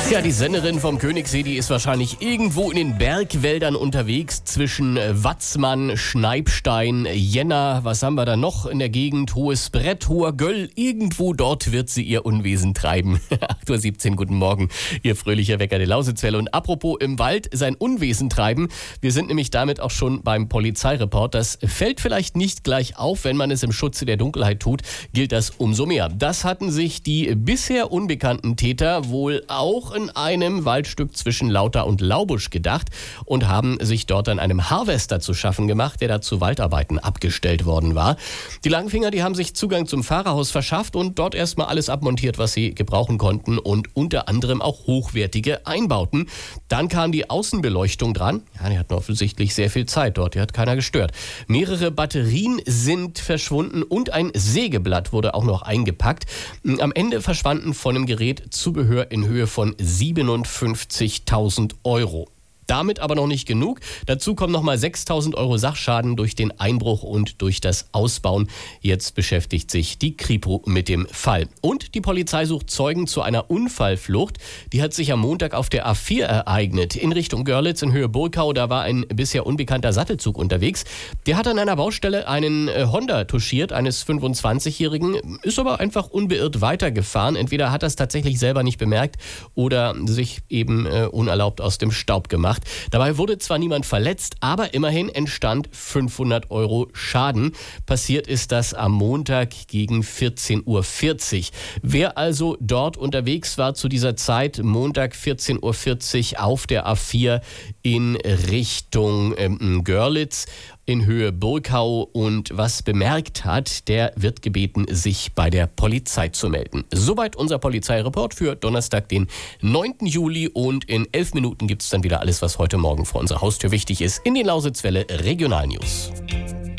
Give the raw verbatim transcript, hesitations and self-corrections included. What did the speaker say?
Ja, die Senderin vom Königssee, die ist wahrscheinlich irgendwo in den Bergwäldern unterwegs zwischen Watzmann, Schneibstein, Jenna, was haben wir da noch in der Gegend? Hohes Brett, Hoher Göll, irgendwo dort wird sie ihr Unwesen treiben. acht Uhr siebzehn, guten Morgen, ihr fröhlicher Wecker der Lausitzwelle. Und apropos im Wald sein Unwesen treiben, wir sind nämlich damit auch schon beim Polizeireport. Das fällt vielleicht nicht gleich auf, wenn man es im Schutze der Dunkelheit tut, gilt das umso mehr. Das hatten sich die bisher unbekannten Täter wohl auch in einem Waldstück zwischen Lauter und Laubusch gedacht und haben sich dort an einem Harvester zu schaffen gemacht, der da zu Waldarbeiten abgestellt worden war. Die Langfinger, die haben sich Zugang zum Fahrerhaus verschafft und dort erstmal alles abmontiert, was sie gebrauchen konnten, und unter anderem auch hochwertige Einbauten. Dann kam die Außenbeleuchtung dran. Ja, die hatten offensichtlich sehr viel Zeit dort, die hat keiner gestört. Mehrere Batterien sind verschwunden und ein Sägeblatt wurde auch noch eingepackt. Am Ende verschwanden von dem Gerät Zubehör in Höhe von siebenundfünfzigtausend Euro. Damit aber noch nicht genug. Dazu kommen nochmal sechstausend Euro Sachschaden durch den Einbruch und durch das Ausbauen. Jetzt beschäftigt sich die Kripo mit dem Fall. Und die Polizei sucht Zeugen zu einer Unfallflucht. Die hat sich am Montag auf der A vier ereignet. In Richtung Görlitz in Höhe Burgkau, da war ein bisher unbekannter Sattelzug unterwegs. Der hat an einer Baustelle einen äh, Honda touchiert, eines fünfundzwanzigjährigen, ist aber einfach unbeirrt weitergefahren. Entweder hat er es tatsächlich selber nicht bemerkt oder sich eben äh, unerlaubt aus dem Staub gemacht. Dabei wurde zwar niemand verletzt, aber immerhin entstand fünfhundert Euro Schaden. Passiert ist das am Montag gegen vierzehn Uhr vierzig. Wer also dort unterwegs war zu dieser Zeit, Montag vierzehn Uhr vierzig auf der A vier in Richtung ähm, Görlitz in Höhe Burgkau und was bemerkt hat, der wird gebeten, sich bei der Polizei zu melden. Soweit unser Polizeireport für Donnerstag, den neunten Juli, und in elf Minuten gibt es dann wieder alles, was heute Morgen vor unserer Haustür wichtig ist, in den Lausitzwelle Regionalnews.